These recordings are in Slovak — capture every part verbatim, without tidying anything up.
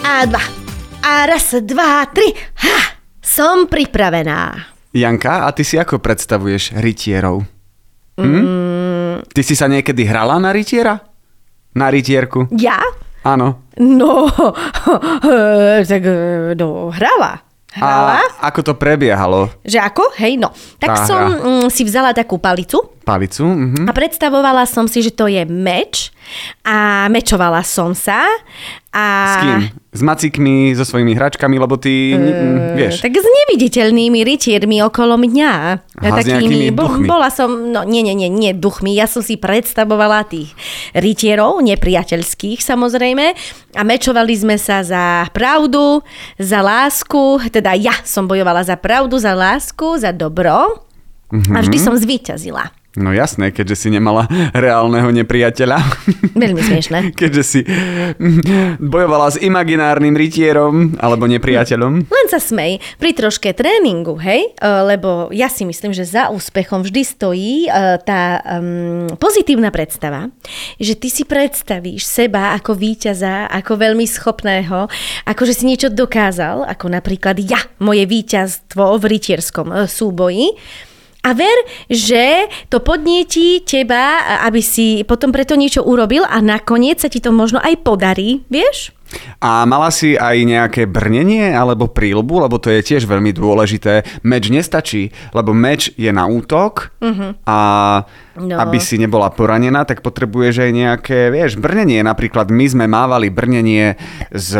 A dva. A raz, dva, tri. Ha! Som pripravená. Janka, a ty si ako predstavuješ rytierov? Hm? Mm. Ty si sa niekedy hrala na rytiera? Na rytierku? Ja? Áno. No, tak no, hrala. Hrala. A ako to prebiehalo? Že ako? Hej, no. Tak Tá som mm, si vzala takú palicu. Palicu? Mhm. A predstavovala som si, že to je meč. A mečovala som sa. A... S kým? S macikmi, so svojimi hračkami, lebo ty, uh, vieš. Tak s neviditeľnými rytiermi okolo mňa. Aha, s nejakými duchmi. Bola som, no nie, nie, nie, nie duchmi. Ja som si predstavovala tých rytierov, nepriateľských samozrejme. A mečovali sme sa za pravdu, za lásku. Teda ja som bojovala za pravdu, za lásku, za dobro. Uh-huh. A vždy som zvíťazila. No jasné, keďže si nemala reálneho nepriateľa. Veľmi smiešné. Keďže si bojovala s imaginárnym rytierom alebo nepriateľom. Len sa smej. Pri troške tréningu, hej? Lebo ja si myslím, že za úspechom vždy stojí tá um, pozitívna predstava, že ty si predstavíš seba ako víťaza, ako veľmi schopného, ako že si niečo dokázal, ako napríklad ja, moje víťazstvo v rytierskom súboji. A ver, že to podnietí teba, aby si potom preto niečo urobil a nakoniec sa ti to možno aj podarí, vieš? A mala si aj nejaké brnenie alebo príľbu, lebo to je tiež veľmi dôležité. Meč nestačí, lebo meč je na útok uh-huh. a no. aby si nebola poranená, tak potrebuješ aj nejaké, vieš, brnenie. Napríklad my sme mávali brnenie z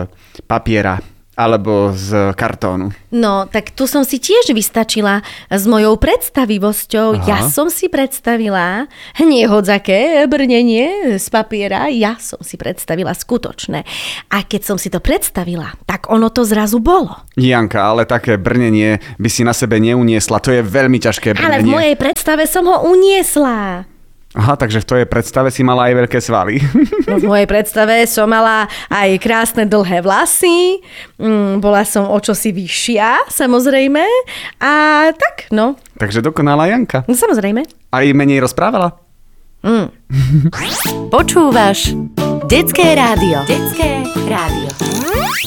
papiera alebo z kartónu. No, tak tu som si tiež vystačila s mojou predstavivosťou. Aha. Ja som si predstavila nehodzaké brnenie z papiera, ja som si predstavila skutočné. A keď som si to predstavila, tak ono to zrazu bolo. Janka, ale také brnenie by si na sebe neuniesla, to je veľmi ťažké brnenie. Ale v mojej predstave som ho uniesla. Aha, takže v tvojej predstave si mala aj veľké svaly. No, v mojej predstave som mala aj krásne dlhé vlasy, mm, bola som o čosi vyššia, samozrejme. A tak, no. Takže dokonalá Janka. No, samozrejme. A i menej rozprávala. Mm. Počúvaš Detské rádio. Detské rádio.